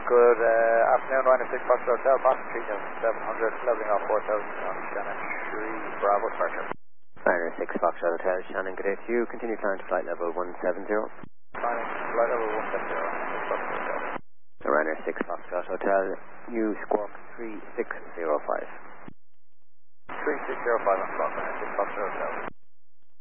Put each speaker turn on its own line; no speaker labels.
Good afternoon, Ryder 6 Fox Hotel, Boston 3700, leveling off 4000 on Shannon 3, Bravo, departure.
Ryder 6 Fox Hotel, Shannon, good day to you. Continue climb to flight level 170.
Climbing flight level 170, 6 Fox Hotel.
Ryder 6 Fox Hotel, you squawk